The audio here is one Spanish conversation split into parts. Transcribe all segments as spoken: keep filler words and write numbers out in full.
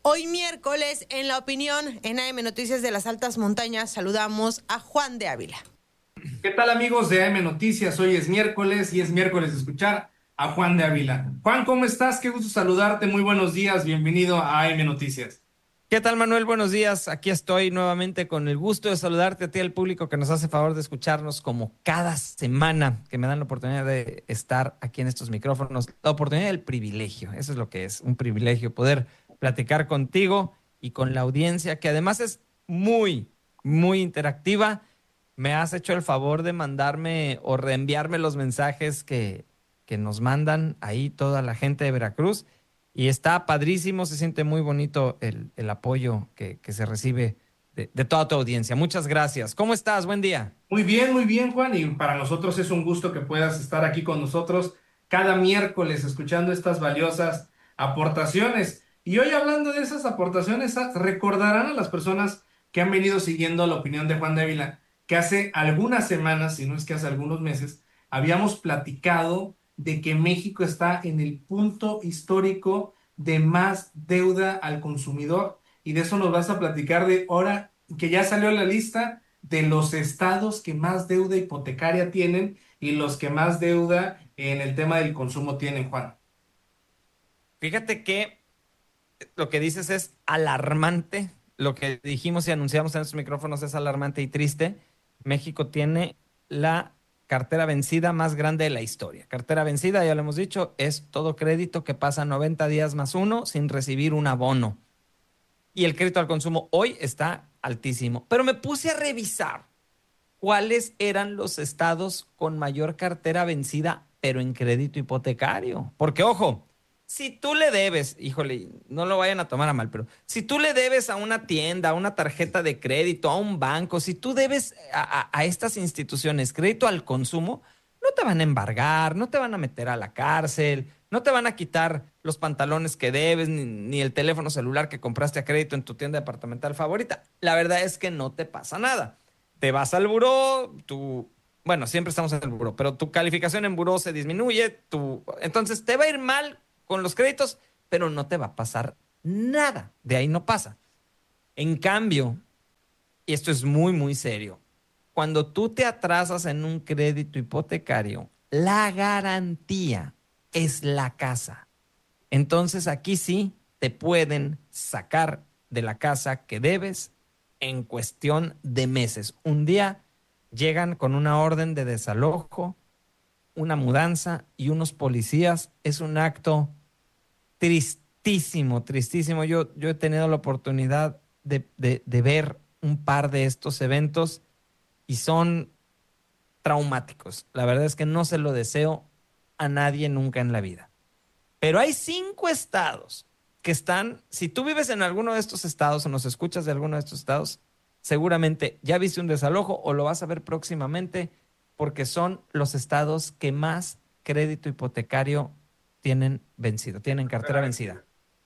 Hoy miércoles, en La Opinión, en A M Noticias de las Altas Montañas, saludamos a Juan de Ávila. ¿Qué tal, amigos de A M Noticias? Hoy es miércoles y es miércoles de escuchar a Juan de Ávila. Juan, ¿cómo estás? Qué gusto saludarte. Muy buenos días. Bienvenido a A M Noticias. ¿Qué tal, Manuel? Buenos días. Aquí estoy nuevamente con el gusto de saludarte a ti, al público que nos hace favor de escucharnos como cada semana, que me dan la oportunidad de estar aquí en estos micrófonos. La oportunidad del privilegio. Eso es lo que es, un privilegio, poder platicar contigo y con la audiencia, que además es muy, muy interactiva. Me has hecho el favor de mandarme o reenviarme los mensajes que, que nos mandan ahí toda la gente de Veracruz. Y está padrísimo, se siente muy bonito el, el apoyo que, que se recibe de, de toda tu audiencia. Muchas gracias. ¿Cómo estás? Buen día. Muy bien, muy bien, Juan. Y para nosotros es un gusto que puedas estar aquí con nosotros cada miércoles escuchando estas valiosas aportaciones. Y hoy, hablando de esas aportaciones, recordarán a las personas que han venido siguiendo la opinión de Juan de Ávila que hace algunas semanas, si no es que hace algunos meses, habíamos platicado de que México está en el punto histórico de más deuda al consumidor. Y de eso nos vas a platicar de ahora que ya salió la lista de los estados que más deuda hipotecaria tienen y los que más deuda en el tema del consumo tienen, Juan. Fíjate que lo que dices es alarmante. Lo que dijimos y anunciamos en estos micrófonos es alarmante y triste. México tiene la cartera vencida más grande de la historia. Cartera vencida, ya lo hemos dicho, es todo crédito que pasa noventa días más uno sin recibir un abono. Y el crédito al consumo hoy está altísimo. Pero me puse a revisar cuáles eran los estados con mayor cartera vencida, pero en crédito hipotecario. Porque, ojo, si tú le debes, híjole, no lo vayan a tomar a mal, pero si tú le debes a una tienda, a una tarjeta de crédito, a un banco, si tú debes a, a, a estas instituciones crédito al consumo, no te van a embargar, no te van a meter a la cárcel, no te van a quitar los pantalones que debes, ni, ni el teléfono celular que compraste a crédito en tu tienda departamental favorita. La verdad es que no te pasa nada. Te vas al buró, tu, bueno, siempre estamos en el buró, pero tu calificación en buró se disminuye, tu, entonces te va a ir mal con los créditos, pero no te va a pasar nada. De ahí no pasa. En cambio, y esto es muy, muy serio, cuando tú te atrasas en un crédito hipotecario, la garantía es la casa. Entonces aquí sí te pueden sacar de la casa que debes en cuestión de meses. Un día llegan con una orden de desalojo, una mudanza y unos policías. Es un acto tristísimo, tristísimo. Yo, yo he tenido la oportunidad de, de, de ver un par de estos eventos y son traumáticos. La verdad es que no se lo deseo a nadie nunca en la vida. Pero hay cinco estados que están, si tú vives en alguno de estos estados o nos escuchas de alguno de estos estados, seguramente ya viste un desalojo o lo vas a ver próximamente, porque son los estados que más crédito hipotecario tienen vencido, tienen cartera vencida.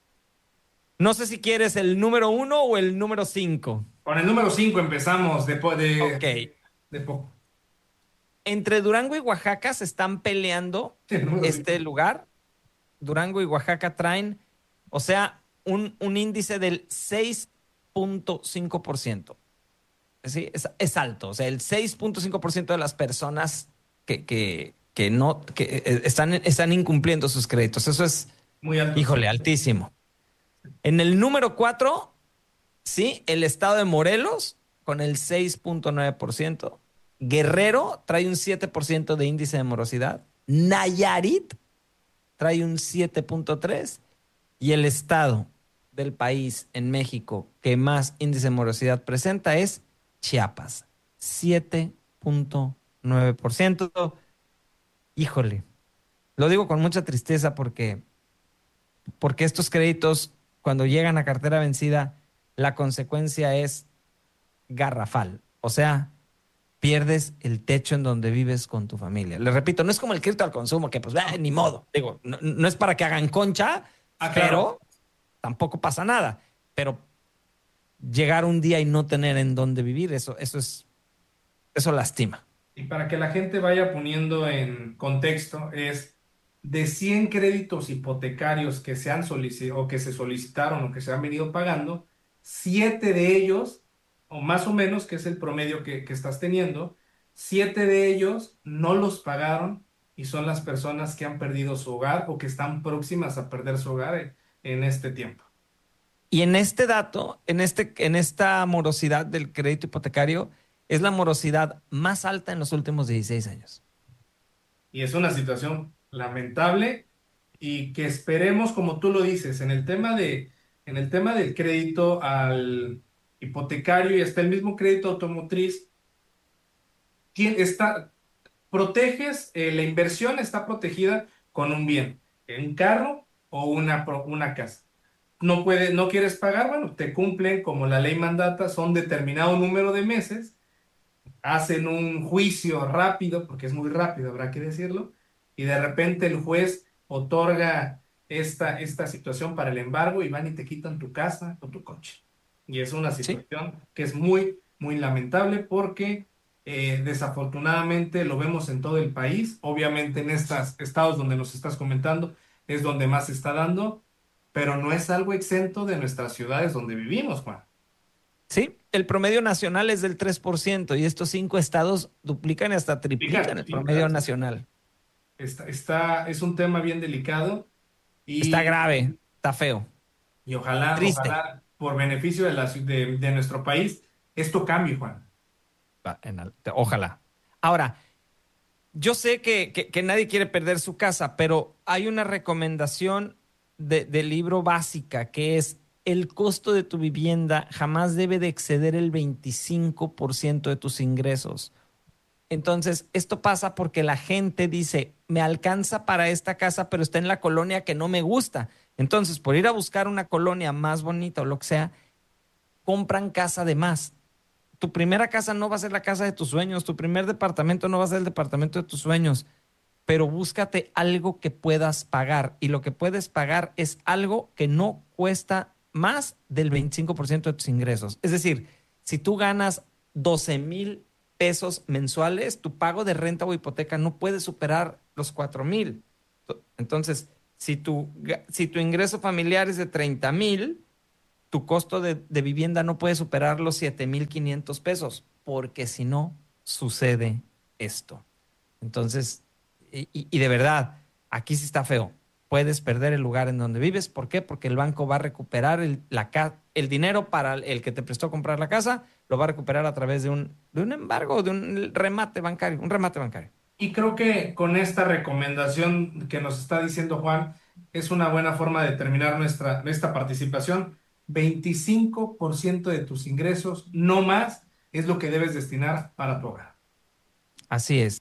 No sé si quieres el número uno o el número cinco. Con el número cinco empezamos de, de, Ok. de poco. Entre Durango y Oaxaca se están peleando este lugar. Durango y Oaxaca traen, o sea, un, un índice del seis punto cinco por ciento. Sí, es, es alto. O sea, el seis punto cinco por ciento de las personas que, que, que no, que están, están incumpliendo sus créditos. Eso es, muy alto. Híjole, altísimo. En el número cuatro, sí, el estado de Morelos con el seis punto nueve por ciento. Guerrero trae un siete por ciento de índice de morosidad. Nayarit trae un siete punto tres por ciento. Y el estado del país en México que más índice de morosidad presenta es Chiapas, siete punto nueve por ciento. Híjole, lo digo con mucha tristeza porque, porque estos créditos, cuando llegan a cartera vencida, la consecuencia es garrafal. O sea, pierdes el techo en donde vives con tu familia. Les repito, no es como el crédito al consumo, que pues, eh, ni modo. Digo, no, no es para que hagan concha, Ah, pero claro. tampoco pasa nada. Pero llegar un día y no tener en dónde vivir, eso, eso es, eso lastima. Y para que la gente vaya poniendo en contexto, es de cien créditos hipotecarios que se han solicitado o que se solicitaron o que se han venido pagando, siete de ellos, o más o menos, que es el promedio que, que estás teniendo, siete de ellos no los pagaron y son las personas que han perdido su hogar o que están próximas a perder su hogar en, en este tiempo. Y en este dato, en, este, en esta morosidad del crédito hipotecario, es la morosidad más alta en los últimos dieciséis años. Y es una situación lamentable y que esperemos, como tú lo dices, en el tema de, en el tema del crédito al hipotecario y hasta el mismo crédito automotriz, tien- está, proteges, eh, la inversión está protegida con un bien, un carro o una, pro- una casa. No puede, no quieres pagar, bueno, te cumplen como la ley mandata, son determinado número de meses, hacen un juicio rápido, porque es muy rápido, habrá que decirlo, y de repente el juez otorga esta, esta situación para el embargo y van y te quitan tu casa o tu coche. Y es una Sí, situación que es muy, muy lamentable porque eh, desafortunadamente lo vemos en todo el país. Obviamente en estos estados donde nos estás comentando es donde más se está dando, pero no es algo exento de nuestras ciudades donde vivimos, Juan. sí, el promedio nacional es del tres por ciento y estos cinco estados duplican y hasta triplican Fíjate, el promedio fíjate, nacional. está, está, es un tema bien delicado Está y, grave, está feo, y ojalá, triste. ojalá, por beneficio de, la, ci- de, de nuestro país, esto cambie, Juan. Va, en al- Ojalá. Ahora, yo sé que, que- que nadie quiere perder su casa, pero hay una recomendación de, de libro básica que es el costo de tu vivienda jamás debe de exceder el veinticinco por ciento de tus ingresos. Entonces, esto pasa porque la gente dice, me alcanza para esta casa, pero está en la colonia que no me gusta. Entonces, por ir a buscar una colonia más bonita o lo que sea, compran casa de más. Tu primera casa no va a ser la casa de tus sueños, tu primer departamento no va a ser el departamento de tus sueños, pero búscate algo que puedas pagar y lo que puedes pagar es algo que no cuesta más del veinticinco por ciento de tus ingresos. Es decir, si tú ganas doce mil pesos mensuales, tu pago de renta o hipoteca no puede superar los cuatro mil. Entonces, si tu, si tu ingreso familiar es de treinta mil, tu costo de, de vivienda no puede superar los siete mil quinientos pesos, porque si no, sucede esto. Entonces, y, y- y de verdad, aquí sí está feo. Puedes perder el lugar en donde vives. ¿Por qué? Porque el banco va a recuperar el, la, ca- el dinero para el que te prestó comprar la casa, lo va a recuperar a través de un, de un embargo, de un remate bancario, un remate bancario. Y creo que con esta recomendación que nos está diciendo Juan, es una buena forma de terminar nuestra, nuestra participación. veinticinco por ciento de tus ingresos, no más, es lo que debes destinar para tu hogar. Así es.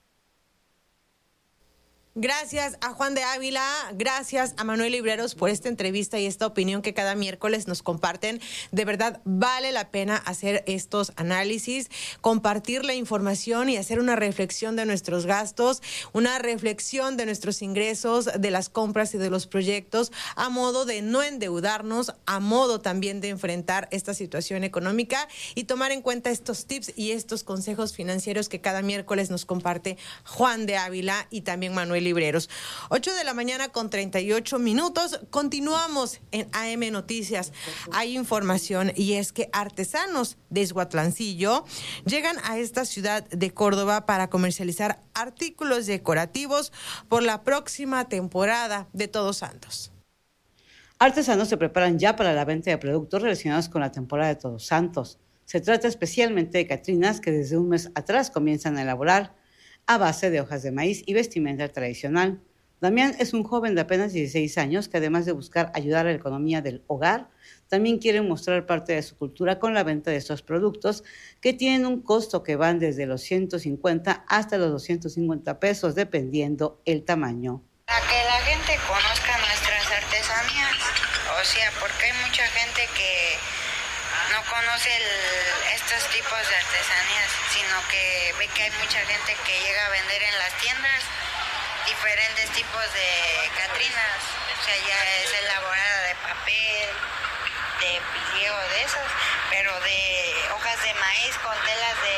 Gracias a Juan de Ávila, gracias a Manuel Libreros por esta entrevista y esta opinión que cada miércoles nos comparten. De verdad, vale la pena hacer estos análisis, compartir la información y hacer una reflexión de nuestros gastos, una reflexión de nuestros ingresos, de las compras y de los proyectos, a modo de no endeudarnos, a modo también de enfrentar esta situación económica y tomar en cuenta estos tips y estos consejos financieros que cada miércoles nos comparte Juan de Ávila y también Manuel Libreros. ocho de la mañana con treinta y ocho minutos. Continuamos en A M Noticias. Hay información y es que artesanos de Izhuatlancillo llegan a esta ciudad de Córdoba para comercializar artículos decorativos por la próxima temporada de Todos Santos. Artesanos se preparan ya para la venta de productos relacionados con la temporada de Todos Santos. Se trata especialmente de catrinas que desde un mes atrás comienzan a elaborar a base de hojas de maíz y vestimenta tradicional. Damián es un joven de apenas dieciséis años que además de buscar ayudar a la economía del hogar, también quiere mostrar parte de su cultura con la venta de estos productos que tienen un costo que van desde los ciento cincuenta hasta los doscientos cincuenta pesos dependiendo el tamaño. Para que la gente conozca nuestras artesanías, o sea, porque hay mucha gente que no conoce el, estos tipos de artesanías, sino que ve que hay mucha gente que llega a vender en las tiendas diferentes tipos de catrinas, o sea, ya es elaborada de papel, de pliego, de esas, pero de hojas de maíz con telas de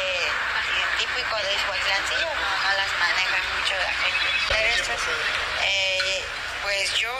típico de Izhuatlancillo, no, no las maneja mucho la gente. Pero estas, eh,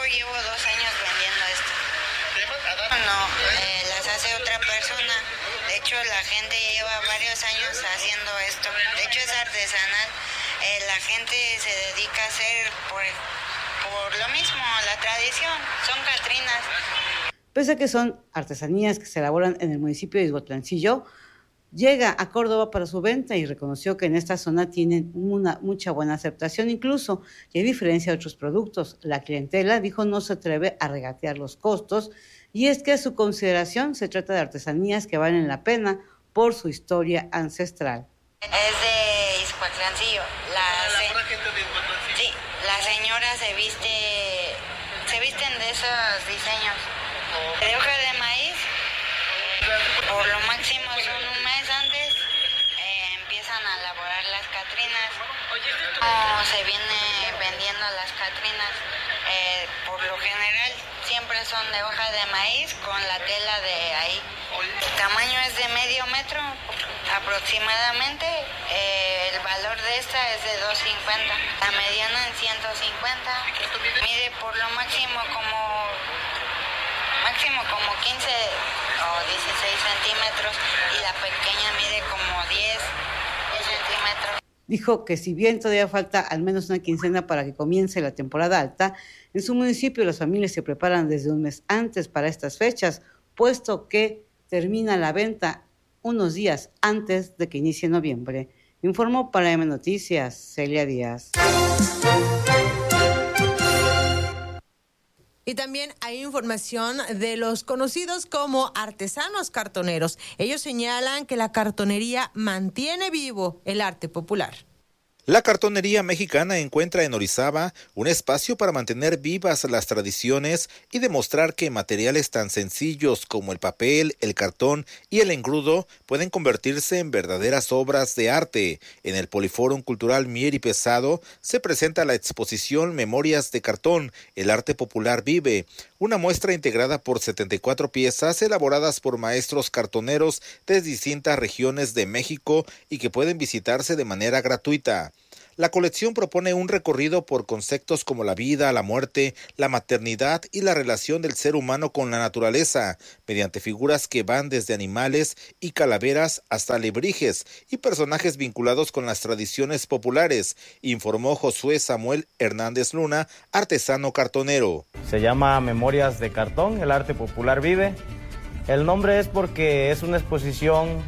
llevo dos años vendiendo esto. No, eh, las hace otra persona. De hecho, la gente lleva varios años haciendo esto. De hecho, es artesanal. Eh, la gente se dedica a hacer por, por lo mismo, la tradición. Son catrinas. Pese a que son artesanías que se elaboran en el municipio de Ixhuatlancillo, llega a Córdoba para su venta y reconoció que en esta zona tienen una, mucha buena aceptación incluso, y a diferencia de otros productos, la clientela, dijo, no se atreve a regatear los costos, y es que a su consideración se trata de artesanías que valen la pena por su historia ancestral. Es de Ixhuatlancillo. La, se... sí, la señora se viste, se visten de esos diseños. De hoja de maíz, por lo máximo son un mes antes, eh, empiezan a elaborar las catrinas. Como se viene vendiendo las catrinas, eh, por lo general siempre son de hoja de maíz con la tela de ahí. El tamaño es de medio metro aproximadamente, eh, el valor de esta es de dos cincuenta, la mediana en ciento cincuenta, mide por lo máximo como máximo como quince o dieciséis centímetros y la pequeña mide como diez centímetros. Dijo que si bien todavía falta al menos una quincena para que comience la temporada alta, en su municipio las familias se preparan desde un mes antes para estas fechas, puesto que termina la venta unos días antes de que inicie noviembre. Informó para M Noticias, Celia Díaz. Y también hay información de los conocidos como artesanos cartoneros. Ellos señalan que la cartonería mantiene vivo el arte popular. La cartonería mexicana encuentra en Orizaba un espacio para mantener vivas las tradiciones y demostrar que materiales tan sencillos como el papel, el cartón y el engrudo pueden convertirse en verdaderas obras de arte. En el Poliforum Cultural Mier y Pesado se presenta la exposición Memorias de Cartón, el arte popular vive, una muestra integrada por setenta y cuatro piezas elaboradas por maestros cartoneros de distintas regiones de México y que pueden visitarse de manera gratuita. La colección propone un recorrido por conceptos como la vida, la muerte, la maternidad y la relación del ser humano con la naturaleza, mediante figuras que van desde animales y calaveras hasta alebrijes y personajes vinculados con las tradiciones populares, informó Josué Samuel Hernández Luna, artesano cartonero. Se llama Memorias de Cartón, el arte popular vive. El nombre es porque es una exposición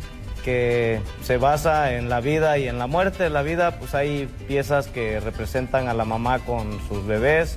que se basa en la vida y en la muerte. En la vida, pues hay piezas que representan a la mamá con sus bebés,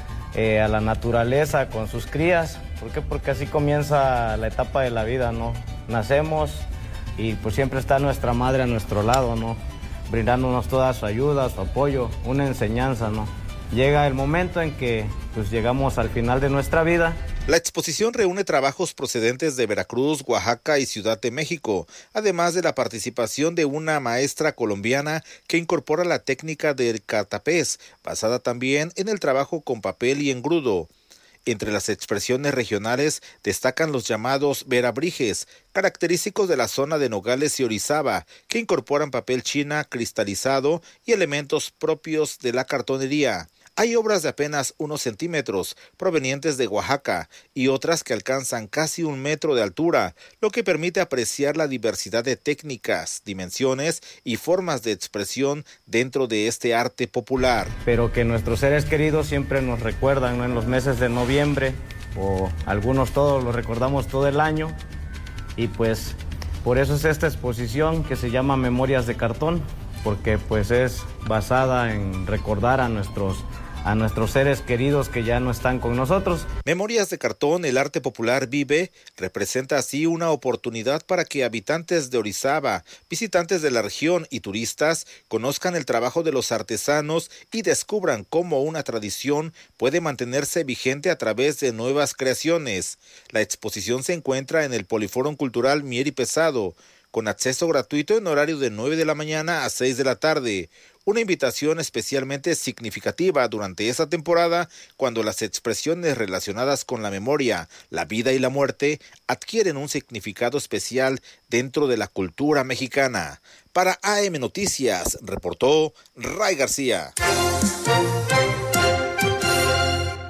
eh, a la naturaleza con sus crías. ¿Por qué? Porque así comienza la etapa de la vida, ¿no? Nacemos y pues siempre está nuestra madre a nuestro lado, ¿no? Brindándonos toda su ayuda, su apoyo, una enseñanza, ¿no? Llega el momento en que pues llegamos al final de nuestra vida. La exposición reúne trabajos procedentes de Veracruz, Oaxaca y Ciudad de México, además de la participación de una maestra colombiana que incorpora la técnica del catapés, basada también en el trabajo con papel y engrudo. Entre las expresiones regionales destacan los llamados verabrijes, característicos de la zona de Nogales y Orizaba, que incorporan papel china cristalizado y elementos propios de la cartonería. Hay obras de apenas unos centímetros, provenientes de Oaxaca, y otras que alcanzan casi un metro de altura, lo que permite apreciar la diversidad de técnicas, dimensiones y formas de expresión dentro de este arte popular. Pero que nuestros seres queridos siempre nos recuerdan, ¿no? En los meses de noviembre, o algunos todos los recordamos todo el año, y pues por eso es esta exposición que se llama Memorias de Cartón, porque pues es basada en recordar a nuestros a nuestros seres queridos que ya no están con nosotros. Memorias de Cartón, el arte popular vive, representa así una oportunidad para que habitantes de Orizaba, visitantes de la región y turistas conozcan el trabajo de los artesanos y descubran cómo una tradición puede mantenerse vigente a través de nuevas creaciones. La exposición se encuentra en el Poliforum Cultural Mier y Pesado, con acceso gratuito en horario de nueve de la mañana a seis de la tarde. Una invitación especialmente significativa durante esta temporada, cuando las expresiones relacionadas con la memoria, la vida y la muerte adquieren un significado especial dentro de la cultura mexicana. Para A M Noticias, reportó Ray García.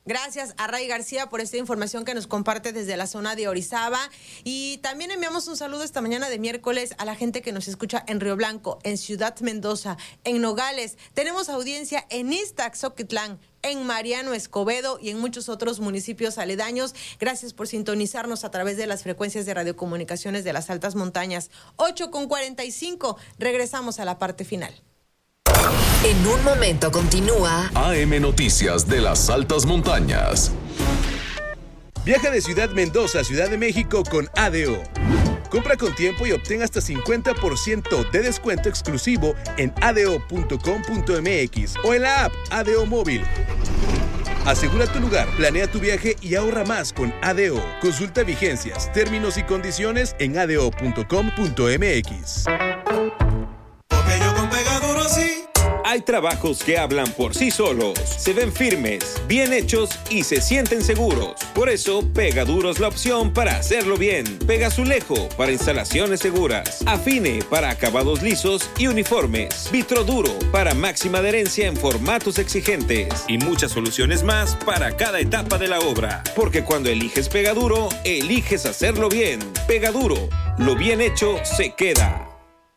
Gracias a Ray García por esta información que nos comparte desde la zona de Orizaba. Y también enviamos un saludo esta mañana de miércoles a la gente que nos escucha en Río Blanco, en Ciudad Mendoza, en Nogales. Tenemos audiencia en Iztaxoquitlán, en Mariano Escobedo y en muchos otros municipios aledaños. Gracias por sintonizarnos a través de las frecuencias de radiocomunicaciones de las altas montañas. ocho con cuarenta y cinco. Regresamos a la parte final. En un momento continúa A M Noticias de las altas montañas. Viaja de Ciudad Mendoza a Ciudad de México con A D O. Compra con tiempo y obtén hasta cincuenta por ciento de descuento exclusivo en a d o punto com punto m x o en la app A D O Móvil. Asegura tu lugar, planea tu viaje y ahorra más con A D O. Consulta vigencias, términos y condiciones en a d o punto com punto m x. Porque yo con Pegaduro sí. Hay trabajos que hablan por sí solos, se ven firmes, bien hechos y se sienten seguros. Por eso, Pegaduro es la opción para hacerlo bien. Pegazulejo para instalaciones seguras. Afine para acabados lisos y uniformes. Vitroduro para máxima adherencia en formatos exigentes. Y muchas soluciones más para cada etapa de la obra. Porque cuando eliges Pegaduro, eliges hacerlo bien. Pegaduro, lo bien hecho se queda.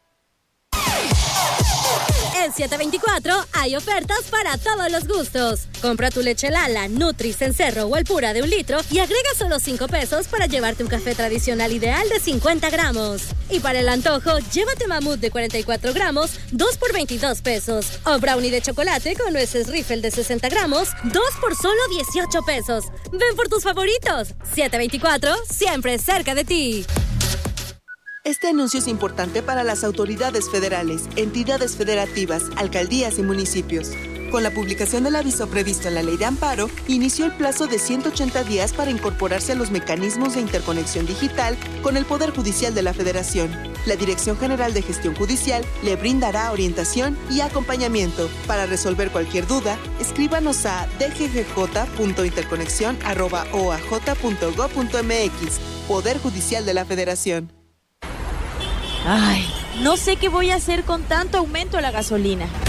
En siete veinticuatro hay ofertas para todos los gustos. Compra tu leche Lala, Nutri, Cencerro o Alpura de un litro y agrega solo cinco pesos para llevarte un café tradicional ideal de cincuenta gramos. Y para el antojo, llévate mamut de cuarenta y cuatro gramos, dos por veintidós pesos. O brownie de chocolate con nueces Riffle de sesenta gramos, dos por solo dieciocho pesos. Ven por tus favoritos. siete veinticuatro, siempre cerca de ti. Este anuncio es importante para las autoridades federales, entidades federativas, alcaldías y municipios. Con la publicación del aviso previsto en la Ley de Amparo, inició el plazo de ciento ochenta días para incorporarse a los mecanismos de interconexión digital con el Poder Judicial de la Federación. La Dirección General de Gestión Judicial le brindará orientación y acompañamiento. Para resolver cualquier duda, escríbanos a d g g j punto interconexión arroba o a j punto gob punto m x. Poder Judicial de la Federación. Ay, no sé qué voy a hacer con tanto aumento a la gasolina.